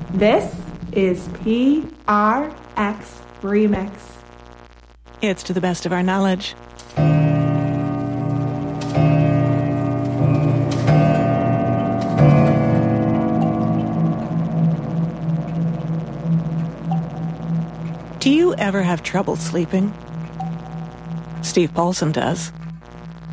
This is PRX Remix. It's to the best of our knowledge. Do you ever have trouble sleeping? Steve Paulson does.